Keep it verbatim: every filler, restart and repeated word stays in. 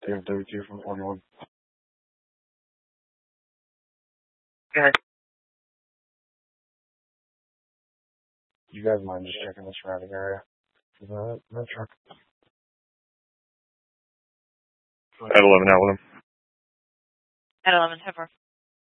David W two from forty-one. Go ahead. Do you guys mind just checking the surrounding area for the, the truck? At eleven, out with him. At eleven, ten four.